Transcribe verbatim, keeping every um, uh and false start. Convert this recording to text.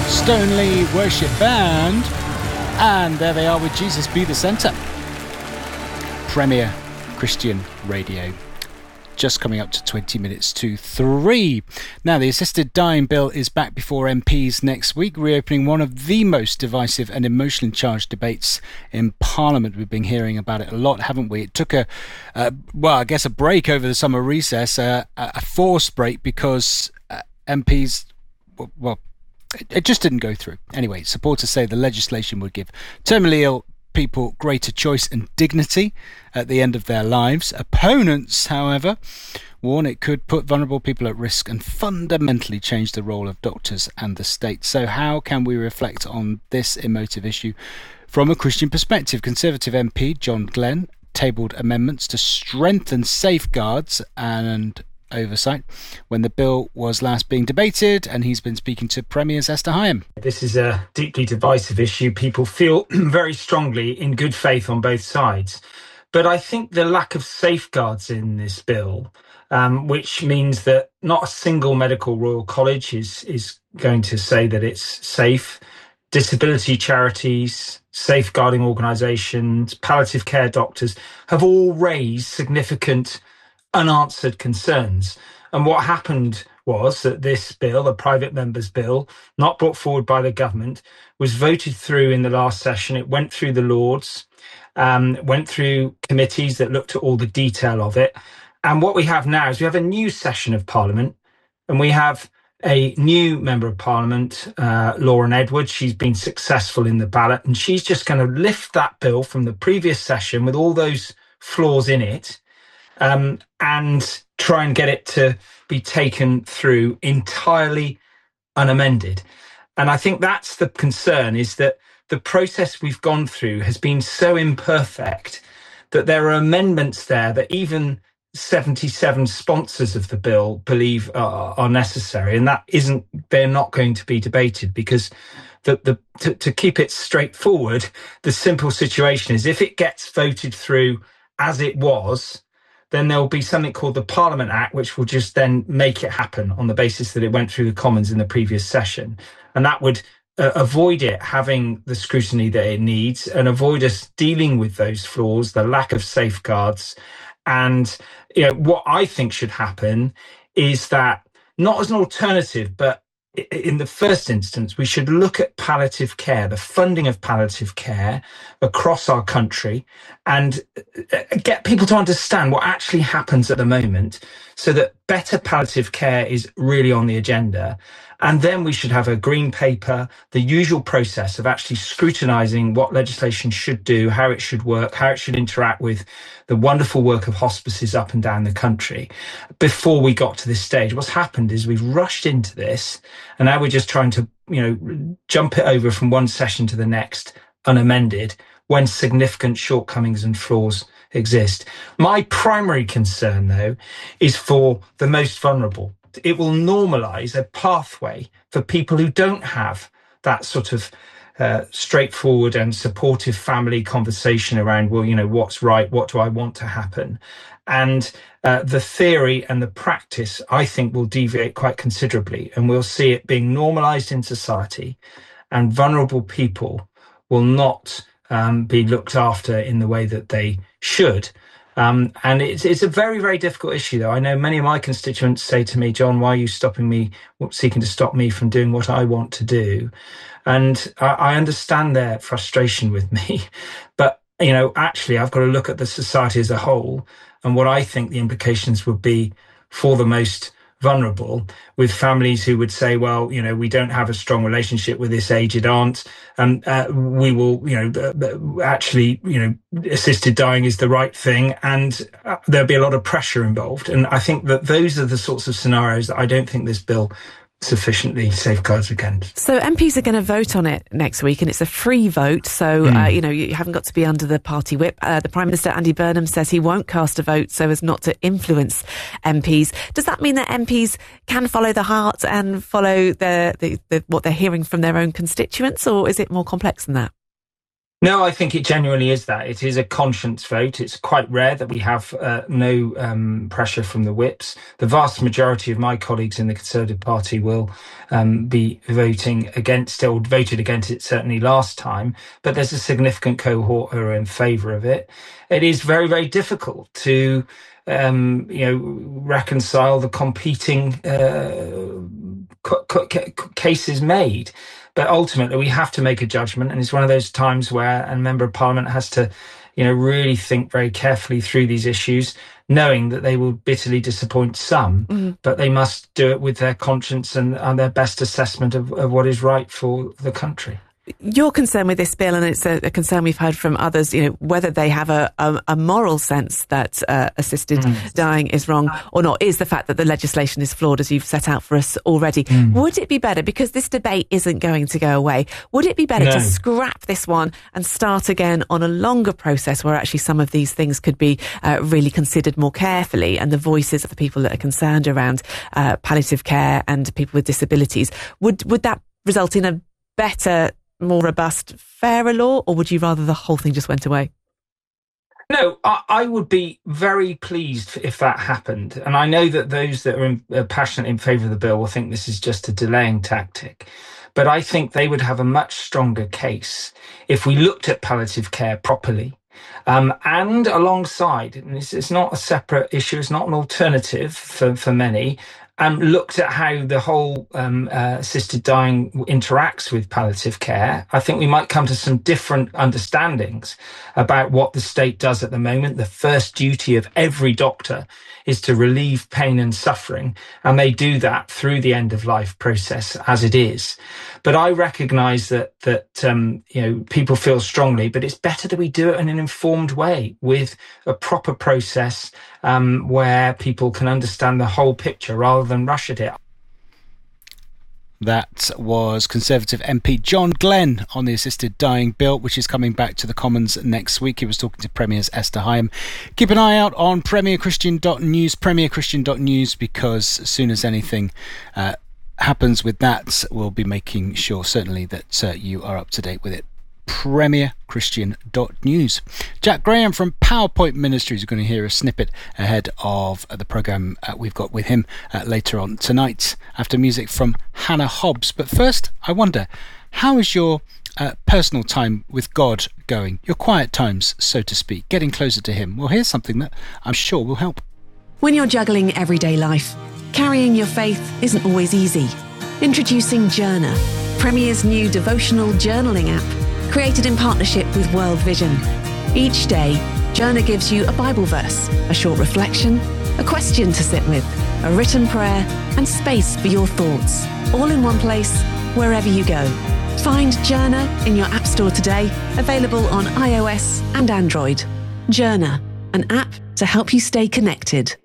Stoneleigh Worship Band, and there they are with Jesus Be the Centre. Premier Christian Radio. Just coming up to twenty minutes to three. Now, the assisted dying bill is back before M Ps next week, reopening one of the most divisive and emotionally charged debates in Parliament. We've been hearing about it a lot, haven't we? It took a, uh, well, I guess a break over the summer recess, uh, a forced break because uh, M Ps, well, it just didn't go through. Anyway, supporters say the legislation would give terminally ill people greater choice and dignity at the end of their lives. Opponents, however, warn it could put vulnerable people at risk and fundamentally change the role of doctors and the state. So how can we reflect on this emotive issue from a Christian perspective? Conservative M P John Glenn tabled amendments to strengthen safeguards and oversight when the bill was last being debated, and he's been speaking to Premier's Esther Higham. This is a deeply divisive issue. People feel very strongly in good faith on both sides. But I think the lack of safeguards in this bill, um, which means that not a single medical Royal College is, is going to say that it's safe. Disability charities, safeguarding organisations, palliative care doctors have all raised significant unanswered concerns. And what happened was that this bill, a private member's bill, not brought forward by the government, was voted through in the last session. It went through the Lords, um, went through committees that looked at all the detail of it. And what we have now is we have a new session of Parliament, and we have a new Member of Parliament, uh, Lauren Edwards. She's been successful in the ballot, and she's just going to lift that bill from the previous session with all those flaws in it, Um, and try and get it to be taken through entirely unamended. And I think that's the concern, is that the process we've gone through has been so imperfect that there are amendments there that even seventy-seven sponsors of the bill believe are, are necessary. And that isn't, they're not going to be debated, because the, the to, to keep it straightforward, the simple situation is if it gets voted through as it was, then there will be something called the Parliament Act, which will just then make it happen on the basis that it went through the Commons in the previous session. And that would uh, avoid it having the scrutiny that it needs and avoid us dealing with those flaws, the lack of safeguards. And you know, what I think should happen is that, not as an alternative, but in the first instance, we should look at palliative care, the funding of palliative care across our country, and get people to understand what actually happens at the moment, so that better palliative care is really on the agenda. And then we should have a green paper, the usual process of actually scrutinising what legislation should do, how it should work, how it should interact with the wonderful work of hospices up and down the country before we got to this stage. What's happened is we've rushed into this, and now we're just trying to, you know, jump it over from one session to the next unamended when significant shortcomings and flaws exist. My primary concern, though, is for the most vulnerable. It will normalise a pathway for people who don't have that sort of uh, straightforward and supportive family conversation around, well, you know, what's right, what do I want to happen? And uh, the theory and the practice, I think, will deviate quite considerably, and we'll see it being normalised in society, and vulnerable people will not um, be looked after in the way that they should. Um, and it's it's a very, very difficult issue, though. I know many of my constituents say to me, John, why are you stopping me, seeking to stop me from doing what I want to do? And I, I understand their frustration with me. But, you know, actually, I've got to look at the society as a whole and what I think the implications would be for the most vulnerable, with families who would say, well, you know, we don't have a strong relationship with this aged aunt, and uh, we will, you know, uh, actually, you know, assisted dying is the right thing, and uh, there'll be a lot of pressure involved. And I think that those are the sorts of scenarios that I don't think this bill sufficiently safeguards against. So M Ps are going to vote on it next week, and it's a free vote. So, mm. uh, you know, you haven't got to be under the party whip. Uh, the Prime Minister, Andy Burnham, says he won't cast a vote so as not to influence M Ps. Does that mean that M Ps can follow the heart and follow the, the, the what they're hearing from their own constituents, or is it more complex than that? No, I think it genuinely is that. It is a conscience vote. It's quite rare that we have uh, no um, pressure from the whips. The vast majority of my colleagues in the Conservative Party will um, be voting against it, or voted against it certainly last time, but there's a significant cohort who are in favour of it. It is very, very difficult to um, you know, reconcile the competing uh, c- c- cases made. But ultimately, we have to make a judgment, and it's one of those times where a member of parliament has to, you know, really think very carefully through these issues, knowing that they will bitterly disappoint some, mm. but they must do it with their conscience and, and their best assessment of, of what is right for the country. Your concern with this bill, and it's a, a concern we've heard from others, you know, whether they have a, a, a moral sense that uh, assisted mm. dying is wrong or not, is the fact that the legislation is flawed, as you've set out for us already. Mm. Would it be better, because this debate isn't going to go away, would it be better no. to scrap this one and start again on a longer process where actually some of these things could be uh, really considered more carefully, and the voices of the people that are concerned around uh, palliative care and people with disabilities, would would that result in a better, more robust, fairer law, or would you rather the whole thing just went away? No, I, I would be very pleased if that happened. And I know that those that are, in, are passionate in favour of the bill will think this is just a delaying tactic. But I think they would have a much stronger case if we looked at palliative care properly. Um, and alongside, and it's, it's not a separate issue, it's not an alternative for, for many, Um, looked at how the whole um, uh, assisted dying interacts with palliative care, I think we might come to some different understandings about what the state does at the moment. The first duty of every doctor is to relieve pain and suffering, and they do that through the end of life process as it is. But I recognise that that um, you know, people feel strongly, but it's better that we do it in an informed way with a proper process um, where people can understand the whole picture rather than rush at it. That was Conservative M P John Glenn on the assisted dying bill, which is coming back to the Commons next week. He was talking to Premier's Esther Higham. Keep an eye out on premier christian dot news, premier christian dot news, because as soon as anything uh, happens with that, we'll be making sure certainly that uh, you are up to date with it. premier christian dot news. Jack Graham from PowerPoint Ministries. You're going to hear a snippet ahead of uh, the programme uh, we've got with him uh, later on tonight, after music from Hannah Hobbs. But first, I wonder, how is your uh, personal time with God going? Your quiet times, so to speak, getting closer to him? Well, here's something that I'm sure will help. When you're juggling everyday life, carrying your faith isn't always easy. Introducing Journa, Premier's new devotional journaling app, created in partnership with World Vision. Each day, Journa gives you a Bible verse, a short reflection, a question to sit with, a written prayer, and space for your thoughts, all in one place, wherever you go. Find Journa in your App Store today, available on iOS and Android. Journa, an app to help you stay connected.